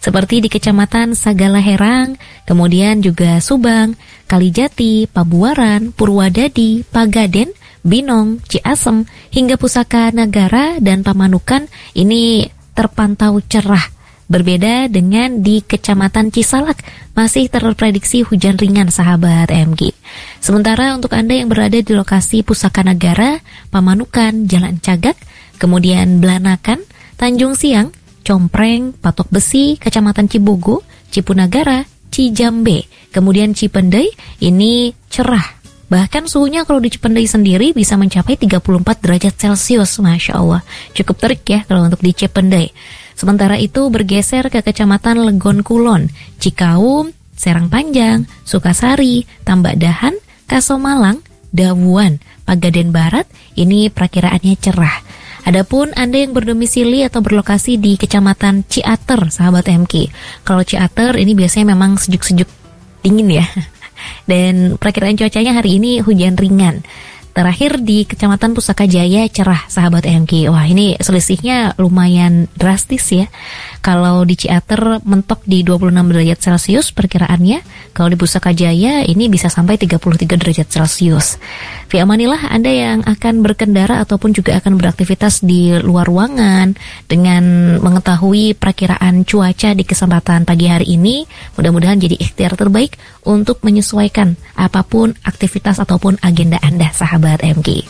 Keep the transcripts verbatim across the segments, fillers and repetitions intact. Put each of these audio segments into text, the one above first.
seperti di Kecamatan Sagala-Herang, kemudian juga Subang, Kalijati, Pabuaran, Purwadadi, Pagaden, Binong, Ciasem, hingga Pusaka Nagara dan Pamanukan ini terpantau cerah. Berbeda dengan di Kecamatan Cisalak, masih terprediksi hujan ringan sahabat M G. Sementara untuk Anda yang berada di lokasi Pusaka Nagara, Pamanukan, Jalan Cagak, kemudian Blanakan, Tanjung Siang, Compreng, Patok Besi, Kecamatan Cibogo, Cipunagara, Cijambe, kemudian Cipendei, ini cerah. Bahkan suhunya kalau di Cipendei sendiri bisa mencapai tiga puluh empat derajat Celcius, Masya Allah. Cukup terik ya kalau untuk di Cipendei. Sementara itu bergeser ke Kecamatan Legon Kulon, Cikaum, Serang Panjang, Sukasari, Tambak Dahan, Kasomalang, Dawuan, Pagaden Barat, ini perakiraannya cerah. Adapun Anda yang berdomisili atau berlokasi di Kecamatan Ciater, sahabat M K. Kalau Ciater ini biasanya memang sejuk-sejuk dingin ya. Dan perakiraan cuacanya hari ini hujan ringan. Terakhir di Kecamatan Pusaka Jaya cerah, sahabat M K. Wah, ini selisihnya lumayan drastis ya. Kalau di Ciater mentok di dua puluh enam derajat Celcius perkiraannya. Kalau di Pusaka Jaya ini bisa sampai tiga puluh tiga derajat Celcius. Fi amanillah Anda yang akan berkendara ataupun juga akan beraktivitas di luar ruangan dengan mengetahui perakiraan cuaca di kesempatan pagi hari ini. Mudah-mudahan jadi ikhtiar terbaik untuk menyesuaikan apapun aktivitas ataupun agenda Anda, sahabat M K.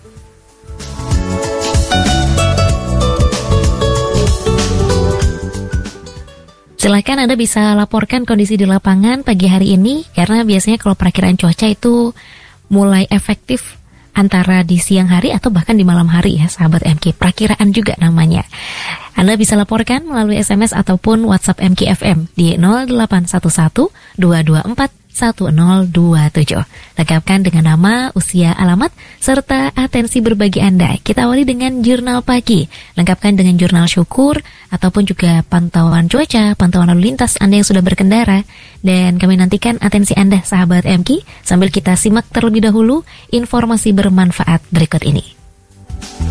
Silahkan Anda bisa laporkan kondisi di lapangan pagi hari ini, karena biasanya kalau perakiraan cuaca itu mulai efektif antara di siang hari atau bahkan di malam hari ya, sahabat M K. Perakiraan juga namanya. Anda bisa laporkan melalui S M S ataupun WhatsApp M K F M di nol delapan satu satu dua dua empat satu nol dua tujuh. Lengkapkan dengan nama, usia, alamat, serta atensi berbagi Anda. Kita awali dengan jurnal pagi. Lengkapkan dengan jurnal syukur, ataupun juga pantauan cuaca, pantauan lalu lintas Anda yang sudah berkendara. Dan kami nantikan atensi Anda, sahabat M K, sambil kita simak terlebih dahulu informasi bermanfaat berikut ini.